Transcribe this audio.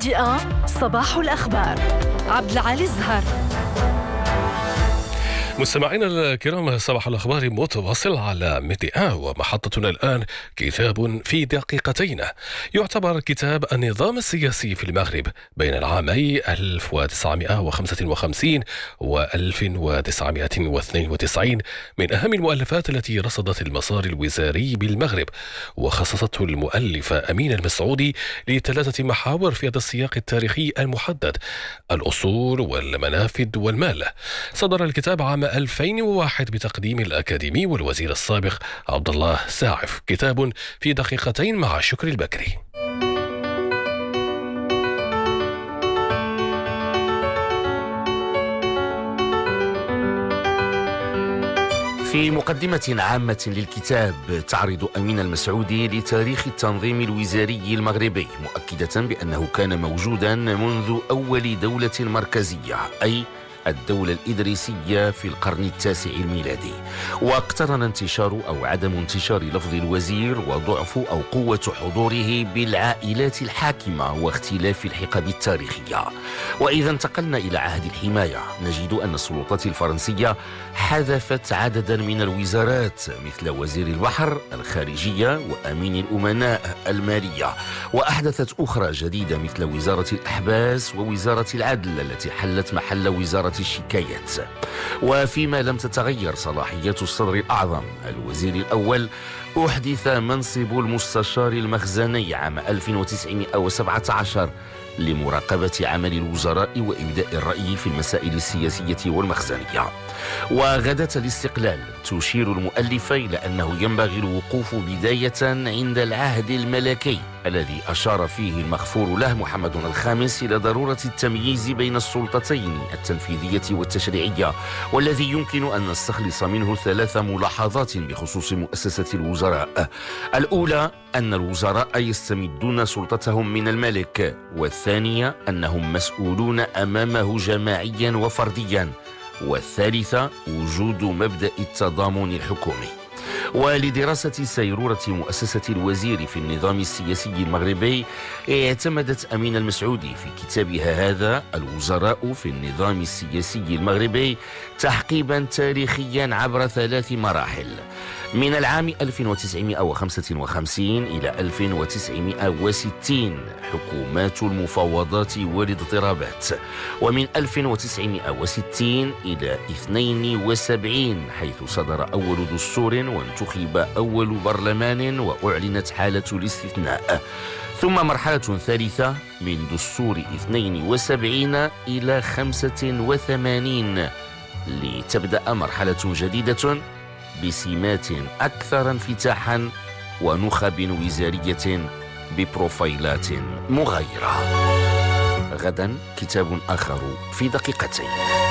مفاجئة صباح الأخبار. عبد العالي الزهر. مستمعينا الكرام، صباح الأخبار متواصل على ميديا، ومحطتنا الآن كتاب في دقيقتين. يعتبر كتاب النظام السياسي في المغرب بين العامي 1955 و 1992 من أهم المؤلفات التي رصدت المسار الوزاري بالمغرب، وخصصته المؤلفة أمينة المسعودي لثلاثة محاور في هذا السياق التاريخي المحدد: الأصول والمنافذ والمال. صدر الكتاب عام 2001 بتقديم الأكاديمي والوزير السابق عبد الله ساعف. كتاب في دقيقتين مع شكري البكري. في مقدمة عامة للكتاب تعرض أمينة المسعودي لتاريخ التنظيم الوزاري المغربي، مؤكدة بأنه كان موجودا منذ أول دولة مركزية، أي الدولة الإدريسية في القرن التاسع الميلادي، واقترن انتشار أو عدم انتشار لفظ الوزير وضعف أو قوة حضوره بالعائلات الحاكمة واختلاف الحقب التاريخية. وإذا انتقلنا إلى عهد الحماية نجد أن السلطات الفرنسية حذفت عددا من الوزارات مثل وزير البحر، الخارجية، وأمين الأمناء، المالية، وأحدثت أخرى جديدة مثل وزارة الأحباس ووزارة العدل التي حلت محل وزارة الشكايات. وفيما لم تتغير صلاحيات الصدر الأعظم الوزير الأول، أحدث منصب المستشار المخزني عام 1917 لمراقبة عمل الوزراء وإبداء الرأي في المسائل السياسية والمخزنية. وغداة الاستقلال تشير المؤلفة إلى أنه ينبغي الوقوف بداية عند العهد الملكي الذي أشار فيه المغفور له محمد الخامس إلى ضرورة التمييز بين السلطتين التنفيذية والتشريعية، والذي يمكن أن نستخلص منه ثلاث ملاحظات بخصوص مؤسسة الوزراء. الأولى أن الوزراء يستمدون سلطتهم من الملك، والثانية أنهم مسؤولون أمامه جماعيا وفرديا، والثالثة وجود مبدأ التضامن الحكومي. ولدراسة سيرورة مؤسسة الوزير في النظام السياسي المغربي اعتمدت أمينة المسعودي في كتابها هذا الوزراء في النظام السياسي المغربي تحقيبا تاريخيا عبر ثلاث مراحل: من العام 1955 إلى 1960 حكومات المفاوضات والاضطرابات، ومن 1960 إلى 72 حيث صدر أول دستور وانتخب أول برلمان وأعلنت حالة الاستثناء، ثم مرحلة ثالثة من دستور 72 إلى 85 لتبدأ مرحلة جديدة بسمات أكثر انفتاحا ونخب وزارية ببروفايلات مغايرة. غدا كتاب آخر في دقيقتين.